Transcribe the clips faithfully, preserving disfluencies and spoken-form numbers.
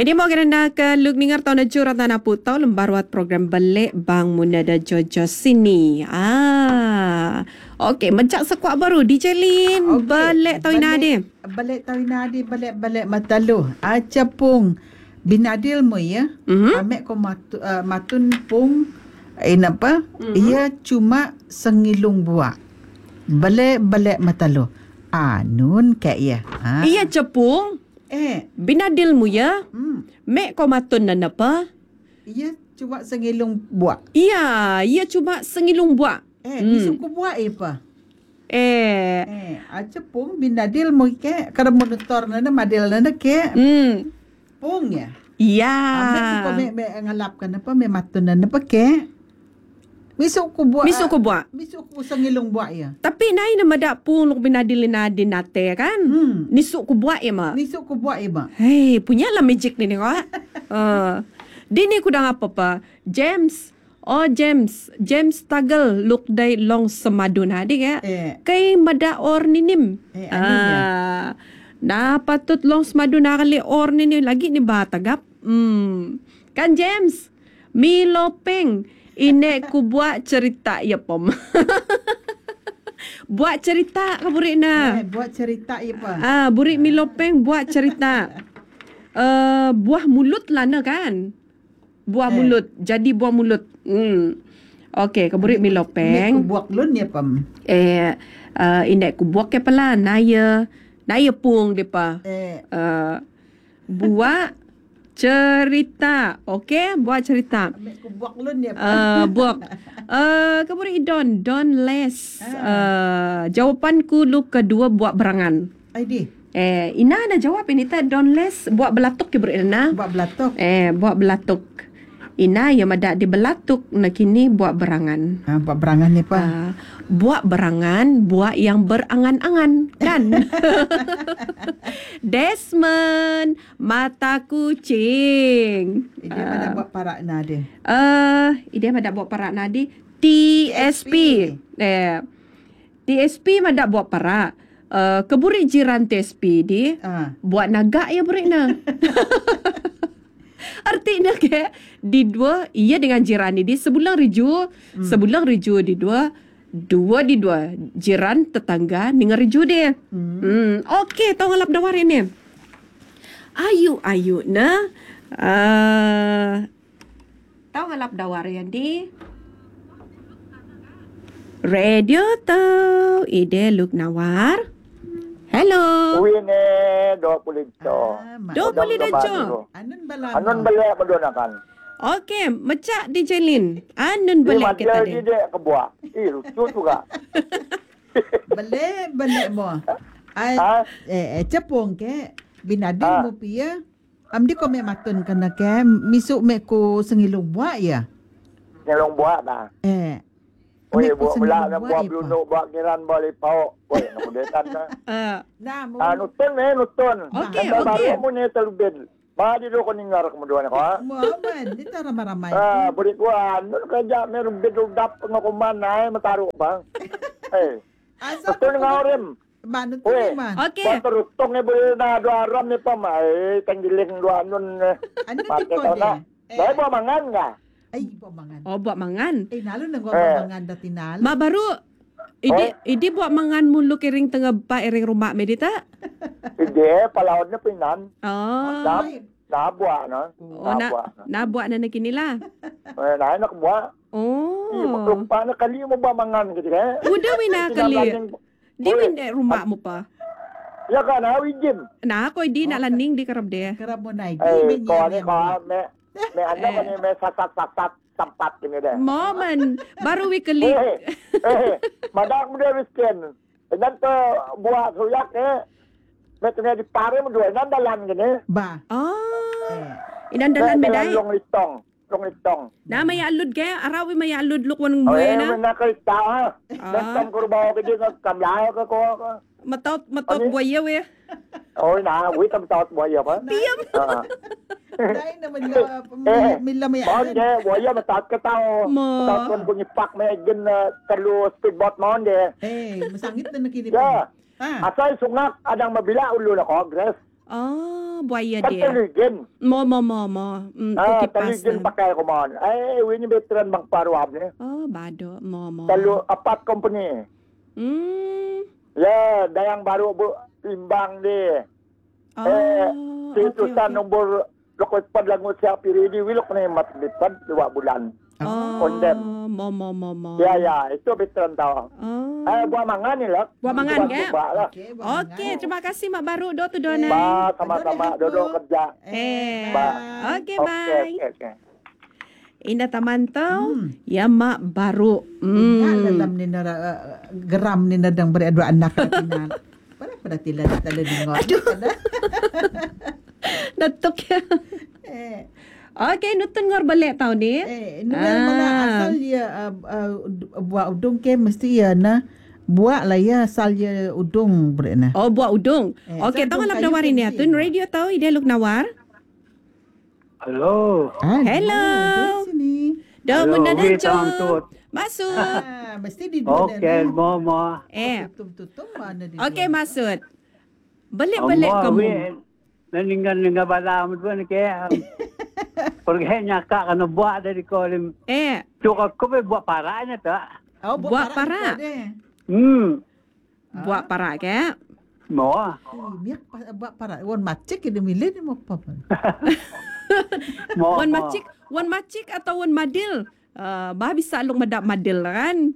Ini mau kena ke luk ningar tau na jurat na putau lembaruat program balik Bang Muna da Jojo sini. Ah. Okey, mencak sekuat baru D J Lin. Okay. Balik tau ina ade. Balik tau ina ade balik-balik matalu. Aca pung binadil mo ya. Mm-hmm. Amek ko matu, uh, matun pung ina apa? Mm-hmm. Ia cuma sengilung buak. Balik-balik matalu. Anun kayak ya. Ha? Iya cepung. Eh, binadilmu ya? Hmm. Mek kau matun dan apa? Iya, cuma sengilung buak. Iya, iya cuma sengilung buak. Eh, hmm. Isu ku buak apa? Eh, eh, aja pung binadilmu ke? Kalau motor nana madil nana ke? Hmm. Pung ya? Iya. Amek ko me, me ngalapkan apa? Me matun dan apa ke? Misuk ko buak. Misuk ko buak. Misuk ko sengilung buak ya. Tapi nai nama dak pun luk binadilin nadi nate kan? Hmm. Nisuk ko buak ya mak. Nisuk ko buak ya mak. Hei, punya lah magic ni ni kau. uh, Dini ku dah apa pa? James. Oh James, James tagel luk dai long semadu nadi ya. Eh. Kay mada or ninim. Eh, anu ah. Ya. Na patut long semadu nakali or ninim lagi ni ba tagap. Hmm. Kan James. Milo Peng. Ini ku buat cerita ya pom. Buat cerita ke burik na? Eh, buat cerita ya pa. Ah, burik Milopeng buat cerita. uh, buah mulut lah na kan? Buah eh. mulut. Jadi buah mulut. Hmm. Okey, ke burik Milopeng. Ini ku buat lun ya pom. Eh, uh, ini ku buat ke pala naya. Naya pung depa. Eh. Uh, buat cerita. Okey, buat cerita. Buak lun ya. Uh, buak. Uh, kemudian Don, Don Les. Uh, jawapanku lu kedua buat berangan. I D. Eh, Ina ada jawab ini ta Don Les buat belatuk ke beri Ina. Buat belatuk. Eh, buat belatuk. Ina yang ada di belatuk nak kini buat berangan. Ah, buat berangan ni pa. Uh, buat berangan, buat yang berangan-angan kan. Desmond, mata kucing. Ide uh, mana buat parak nadi? Eh, uh, ide mana buat parak nadi? T S P. Eh, T S P mana buat parak. Uh, keburik jiran T S P di uh. buat naga ya burik na. Artinya ke di dua iya dengan jiran ini sebulan riju hmm. sebulan riju di dua dua di dua jiran tetangga dengan riju dia. Hmm. hmm. Okey, tahu ngalap dawar ini. Ayu ayu na uh, tahu ngalap dawar yang di radio tahu ide luk nawar. Hello. Uwine dua puluh jo. Dua puluh jo. Anun bala. Anun bala madonakan. Okey, mecak di Jelin. Anun bala kita dia. Dia kebuah. Eh, lucu juga. Bala bala mo. Ai eh cepong ke binadil mo pia. Amdi ko me matun kana ke misuk me ko sengilong buat ya. Sengilong buat dah. Eh. Oh, buat belah dan buat blunuk, buat kiran, boleh pau. Oh, nak kudetan dah. Nah, ah, nutun eh, nutun. Okey, okey. Baru mo ni terlebih. Mari do ko ningar kemudian ko. Muhammad, di tara maramay. Ah, beri ko ano kaya meron bidul dap ng kumanay mataro ba. Eh. Asa nutun nga orim. Mano to man? Okey. Paturutong eh beri na do aram ni pa mai tanggiling do anon. Ano ti ko de? Dai mo mangan nga. Ay, buat mangan. Oh, buat mangan. Eh, nalo nang buat eh. mangan dati nalo. Ma baru, idi, oh? idi buat mangan mulu kiring tengah ba iring rumah medita? Hindi, palaod na pinan. Oh. Na, nabuwa, no? Oh, nabuwa. Na, nabuwa na na kinila. Eh, na, nakbuwa. Oh. Iya, maglumpa na kali mo ba mangan, gitu ka? Udah, wina kali. Di wina rumah mo pa. Ya ka, na, wijim. Na, ako, di na landing, di karab de. Karab mo na, di minya. Eh, ko, ano, me, may ano eh. May, may sasat-sasat sampat kini deh. Moment, baru weekly. Eh, eh, madak mo deh miskin. Inan to buah suyak eh. May kanya di pare mo doon, inan dalan gini. Ba? Oh. Eh. Inan dalan meday? Long litong. Long litong. Na may alud kaya, arawi may alud lukwan ng buhay na? Oh, eh, may nakalita ha. Nestom ko rubaw ko din, kamlayo ka ko. Matot, matot buhayaw eh. Oh, na, wait, ang matot buhayaw ka? Piyam. Dahil naman la, mila may alin. Bonde, buhayaw, matot ka tao. Matot ko nung ipak may agin talo speedboat mo, hindi. Eh, masangit na nakinipin. Yeah. Asay sungak, adang mabila ulo na ko, Gres. Oh, buaya Kan dia. teligen. Mo mo mo mo. Mm, Ah, kipas. teligen pakai kumon. Eh, ini veteran bang paruam ni. Oh, bado. Mo mo. Kalau apat company. Hmm. Ya, dah yang baru bu timbang dia. Oh, Eh, okey, Situsan okey. nombor lokos pad langu siap piri di wilok ni mat depan dua bulan. Oh, Kondem. mo mo mo mo. Ya, ya, itu veteran tahu. Oh. Eh, buah mangan ni lah. Buah mangan, Buat ke? buah lah. Okey, Okey, terima kasih Mak Baru do tu do nai. Ba, sama-sama duduk kerja. Eh. Ba. Okey, Okey, bye. okey, okey. Indah taman tau. Hmm. Ya Mak Baru. Hmm. Hmm. Dalam ni nara uh, geram ni nadang beri dua anak katinan. Pada pada tila tala dengar. Aduh. Datuk ya. Eh, Okey, nutun ngor balik tau ni. eh, Noel Ah. mana asal dia uh, uh, buat udung ke mesti ya na buat lah ya asal dia udung beri na. Oh, buat udung. Eh, Okey, saya tong udung lap kayu nawar ini pensi. atun radio tau ide luk nawar. Hello. Ah, Hello. di sini. Dah Hello, benda wait, dah tang tut. Masuk. Ah, mesti di dua Okay, mo mo. Eh. Tutup-tutup mana di Okey, dua. Masud. Balik-balik Mo, kamu. wait. Naninggan nga balam tu ni kaya. Pergi nyaka kana buat dari ko lim. Eh, Cukup ko buat parahnya tak. Oh, buat para. juga deh. Hmm. buat para ke? Mo. Eh, Miak pa- buat para. Wan macik dia milih dia mau apa? Mo. Wan mo. macik, wan macik atau wan madil? Uh, bah bisa luk medap madil kan?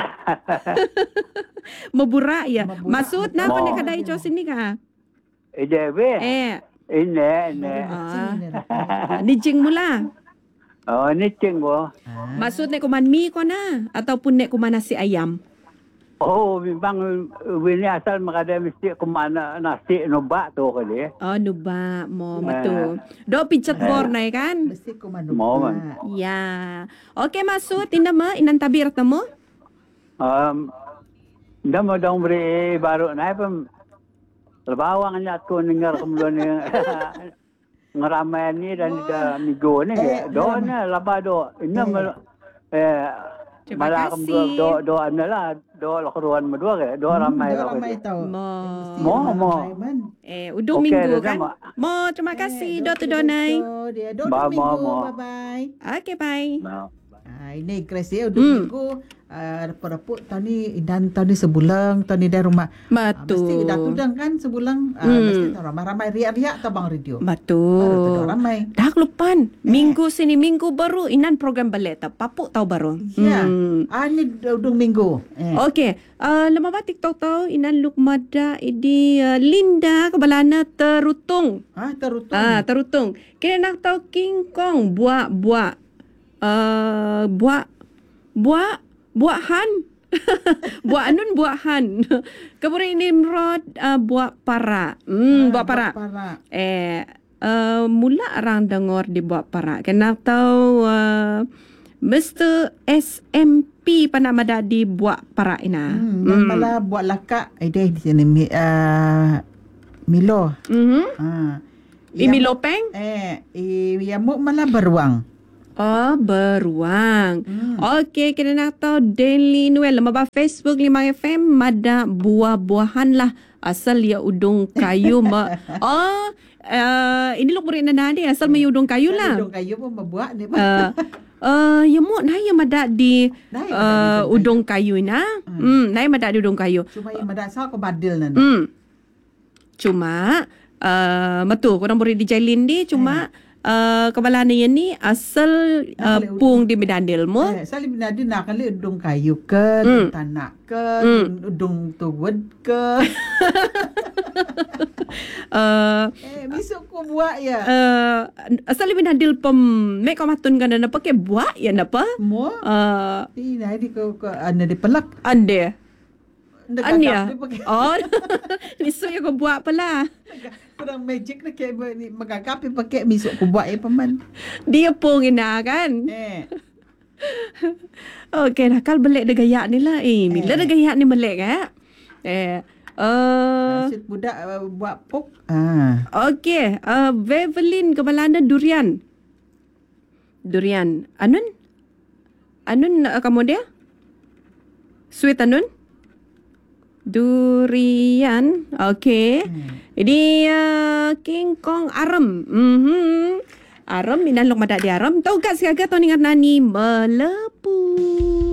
Meburak ya. Meburak, Masud betul. na pandai Mo. kadai jo sini ka? Ide be. Eh, Ini ini. ah, ah, ni jing mula. Oh, ni cing bo. Maksud nek kuman mi ko na ataupun nek kuman nasi ayam. Oh, memang ini asal makada mesti ke mana nasi nubak tu kali. Oh, nuba mo matu. Do pichat bor na kan? Mesti ko manu. Mau, man. Ya. Okey Masud, inna ma inan tabir temu. Um, dah mau dong beri baru naik pun lebawang niya tu dengar kemudian ni ngeramai ni dan dah minggu ni Eh, do ni laba do ini mal eh Terima malah kasih. kemudian do do anda lah do lakuan medua ke do ramai Dia lah ramai ke tahu. Mo. Mo, mo. Eh, udung Okey, minggu dah kan? Eh, Mo, terima kasih. Do tu donai. Dia do Ba, minggu. mo, mo. Bye bye. Okey, bye. Nah. Ah, ini Grace ya, udah Hmm. minggu. Ah, reput-reput tahun ni dan tahun ni sebulan, tahun ni dah rumah. Ah, mesti dah Betul. tudang kan sebulan. Ah, Hmm. mesti tahu ramai-ramai riak-riak tak bang radio. Baru Betul. tu ramai. Dah lupan. Minggu sini, minggu baru. Inan program balik tak? Papuk tahu baru. Ya. Hmm. Ah ni udung minggu. Eh. Okey. Uh, lama ba TikTok tahu inan lukmada idi uh, Linda kebalana terutung. Ah terutung. Ah, terutung. Kena nak tahu King Kong buat buat uh, buat buat buat han. buat anun buat han. Kemudian Nimrod uh, buat para. Hmm, buat para. Para. Eh, uh, mula orang dengar di buat para. Kena tahu uh, Mister S M P pana mada di buat para ina. Hmm, dan malah buat lakak eh deh di sini mi, uh, Milo. Mhm. Ah. Imi Yang- lopeng? Eh, eh yang mu malah beruang. Oh, beruang. Hmm. Okey, kita nak tahu Daily Noel. Lama ba Facebook lima F M mada buah-buahan lah. Asal ya udung kayu. ma- oh, uh, ini luk murid nana dia. Asal mai udung kayu lah. Udung kayu pun membuat ni. Uh, uh, ya mu nah ya mada di Nai uh, mada di udung kayu ina. Hmm, nah mada di udung kayu. Cuma yang madasal ko badil nan. Hmm. Cuma uh, betul korang murid di Jailin di cuma uh, kebalan ni asal uh, Nak pung di Medan Ilmu. Eh, sali binadi nak kali udung kayu ke, Hmm. udung tanak ke, Hmm. udung tuwed ke. Uh, eh, besok ko buat ya. uh, asal Medan Ilmu pem mek kau matun kan na pakai buat ya napa? Mo. Uh, Di nadi ko ko anda di pelak. ande. Anda Ania. kakak dia pakai. Oh. Ni so ya kau buat pala. Kurang magic nak kayak ni magakapi pakai besok ko buat ya paman. Dia pung ina kan. Eh. Okey, nakal belik dah gaya ni lah. Eh, bila dah gaya ni belik eh? Eh, uh, Asyik budak uh, buat pok. Ah. okey, uh, Bevelin kebalana durian. Durian. Anun? Anun uh, kamu dia? Sweet anun? Durian. Okey. Hmm. Jadi uh, King Kong arem. Mhm. Arem minan lok madak di arem. Tau gak siaga tau ningat nani melepuh.